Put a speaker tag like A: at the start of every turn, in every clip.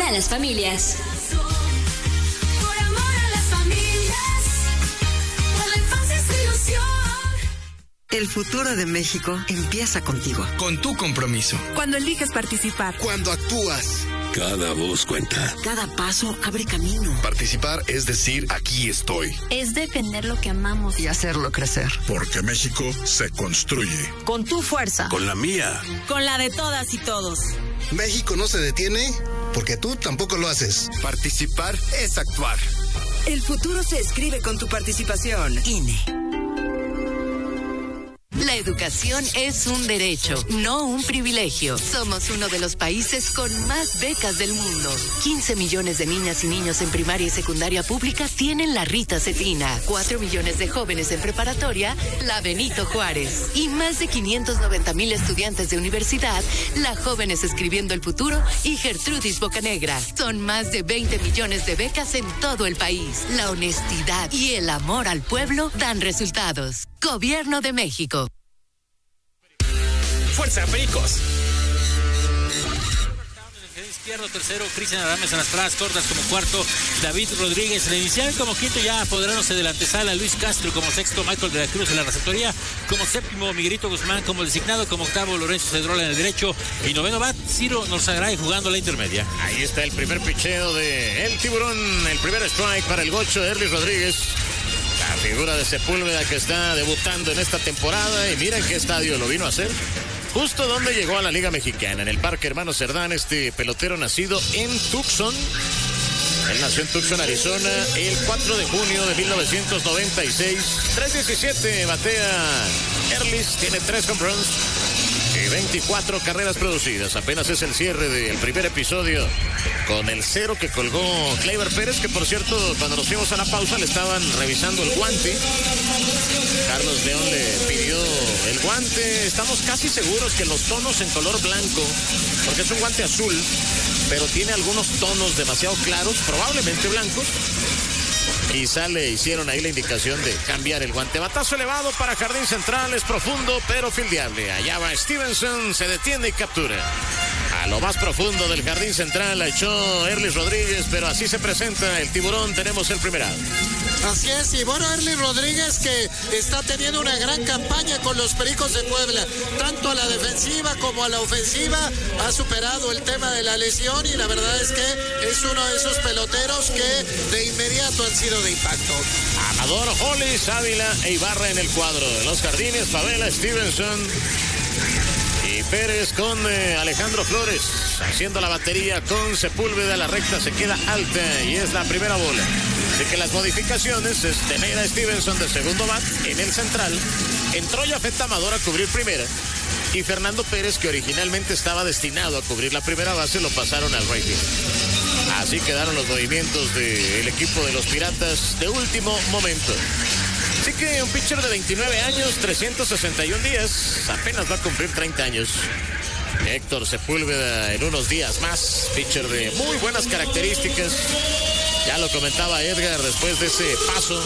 A: a las familias.
B: Por amor a las familias, por la infancia es ilusión.
C: El futuro de México empieza contigo.
D: Con tu compromiso.
E: Cuando eliges participar.
D: Cuando actúas.
F: Cada voz cuenta.
C: Cada paso abre camino.
F: Participar es decir, aquí estoy.
G: Es defender lo que amamos.
C: Y hacerlo crecer.
F: Porque México se construye.
E: Con tu fuerza.
F: Con la mía.
E: Con la de todas y todos.
D: México no se detiene porque tú tampoco lo haces. Participar es actuar.
C: El futuro se escribe con tu participación. INE.
H: La educación es un derecho, no un privilegio. Somos uno de los países con más becas del mundo. 15 millones de niñas y niños en primaria y secundaria pública tienen la Rita Cetina. 4 millones de jóvenes en preparatoria, la Benito Juárez. Y más de 590,000 estudiantes de universidad, la Jóvenes Escribiendo el Futuro y Gertrudis Bocanegra. Son más de 20 millones de becas en todo el país. La honestidad y el amor al pueblo dan resultados. Gobierno de México.
I: ¡Fuerza, Pericos! Izquierdo, tercero, Cristian Adames en las paradas cortas como cuarto, David Rodríguez en la inicial, como quinto ya apoderándose de la antesala, Luis Castro como sexto, Michael de la Cruz en la receptoría, como séptimo, Miguelito Guzmán como designado, como octavo, Lorenzo Cedrola en el derecho y noveno bat, Ciro Norzagaray jugando la intermedia.
J: Ahí está el primer picheo de el Tiburón, el primer strike para el gocho de Erly Rodríguez. La figura de Sepúlveda que está debutando en esta temporada y miren qué estadio lo vino a hacer. Justo donde llegó a la Liga Mexicana, en el Parque Hermano Cerdán, este pelotero nacido en Tucson. Él nació en Tucson, Arizona, el 4 de junio de 1996. 3.17 batea Erlis, tiene 3 home runs y 24 carreras producidas. Apenas es el cierre del primer episodio con el 0 que colgó Gleyber Pérez, que por cierto, cuando nos fuimos a la pausa le estaban revisando el guante. Carlos León le pidió el guante. Estamos casi seguros que los tonos en color blanco, porque es un guante azul, pero tiene algunos tonos demasiado claros, probablemente blancos. Quizá le hicieron ahí la indicación de cambiar el guante. Batazo elevado para Jardín Central, es profundo pero fildeable. Allá va Stevenson, se detiene y captura. A lo más profundo del Jardín Central la echó Erly Rodríguez, pero así se presenta el Tiburón. Tenemos el primer out.
K: Así es, y bueno, Erly Rodríguez que está teniendo una gran campaña con los Pericos de Puebla, tanto a la defensiva como a la ofensiva, ha superado el tema de la lesión y la verdad es que es uno de esos peloteros que de inmediato han sido de impacto.
J: Amador, Hollis, Ávila e Ibarra en el cuadro de los Jardines, Favela, Stevenson y Pérez con Alejandro Flores haciendo la batería con Sepúlveda. La recta se queda alta y es la primera bola. De que las modificaciones es tener a Stevenson de segundo bat en el central. Entró Yafet Amador a cubrir primera y Fernando Pérez, que originalmente estaba destinado a cubrir la primera base, lo pasaron al right field. Así quedaron los movimientos del equipo de los Piratas de último momento. Así que un pitcher de 29 años, 361 días, apenas va a cumplir 30 años. Héctor Sepúlveda en unos días más, pitcher de muy buenas características. Ya lo comentaba Edgar después de ese paso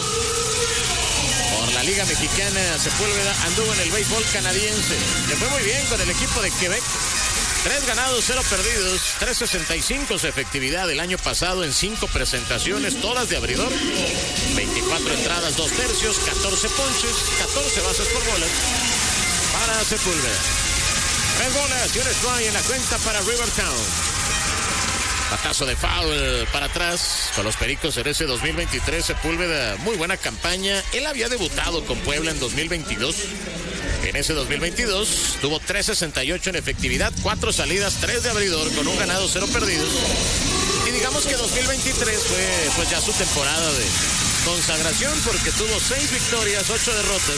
J: por la Liga Mexicana. Sepúlveda anduvo en el béisbol canadiense. Le fue muy bien con el equipo de Quebec. 3 ganados, 0 perdidos, 3.65 su efectividad el año pasado en 5 presentaciones, todas de abridor. 24 entradas, 2 tercios, 14 ponches, 14 bases por bolas para Sepúlveda. 3 bolas y un strike en la cuenta para Rivertown. Batazo de foul para atrás con los Pericos en ese 2023. Sepúlveda, muy buena campaña. Él había debutado con Puebla en 2022. En ese 2022 tuvo 3.68 en efectividad, 4 salidas, 3 de abridor, con 1 ganado, 0 perdidos. Y digamos que 2023 fue pues ya su temporada de consagración, porque tuvo 6 victorias, 8 derrotas,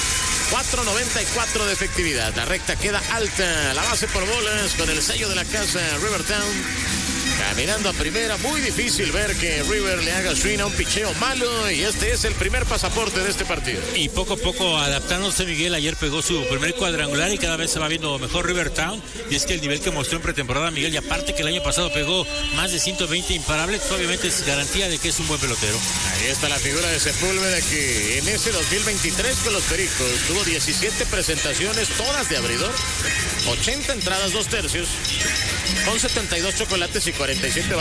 J: 4.94 de efectividad. La recta queda alta, la base por bolas con el sello de la casa Rivertown. Caminando a primera, muy difícil ver que River le haga swing a un picheo malo, y este es el primer pasaporte de este partido.
I: Y poco a poco adaptándose, Miguel. Ayer pegó su primer cuadrangular y cada vez se va viendo mejor Rivertown, y es que el nivel que mostró en pretemporada, Miguel, y aparte que el año pasado pegó más de 120 imparables, obviamente es garantía de que es un buen pelotero.
J: Ahí está la figura de Sepúlveda, que en ese 2023 con los Pericos tuvo 17 presentaciones, todas de abridor, 80 entradas, 2 tercios, con 72 chocolates y 47